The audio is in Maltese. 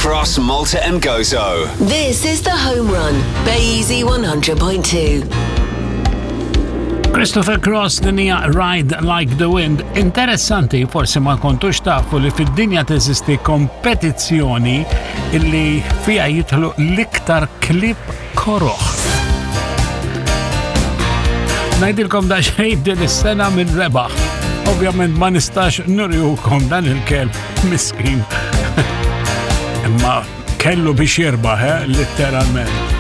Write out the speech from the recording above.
across Malta and Gozo. This is the Home Run, Bay-Easy 100.2. Christopher Cross dinja Ride Like the Wind. Interessanti, forse ma kontux tafu li fid-dinja teżisti kompetizzjoni illi fija jitħlu l-iktar klip koroħ. Najdilkom da xejn din is-sena minn rebaħ. Ovvjament ma nistax nurjukom dan il-kelb miskin. Imma kellu biex jirbaħ, literalment.